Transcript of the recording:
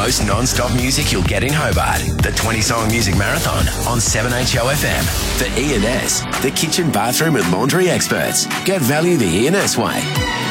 most non-stop music you'll get in Hobart. The 20-song music marathon on 7HOFM. The E&S, the kitchen, bathroom and laundry experts. Get value the E&S way.